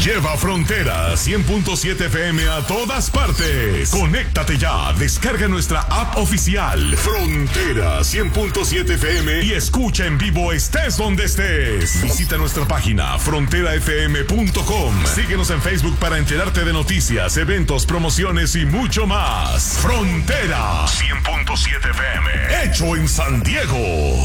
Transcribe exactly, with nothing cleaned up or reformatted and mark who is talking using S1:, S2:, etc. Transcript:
S1: Lleva Frontera cien punto siete F M a todas partes. Conéctate ya, descarga nuestra app oficial Frontera cien punto siete F M y escucha en vivo estés donde estés. Visita nuestra página frontera f m punto com. Síguenos en Facebook para enterarte de noticias, eventos, promociones y mucho más. Frontera cien punto siete F M, hecho en San Diego.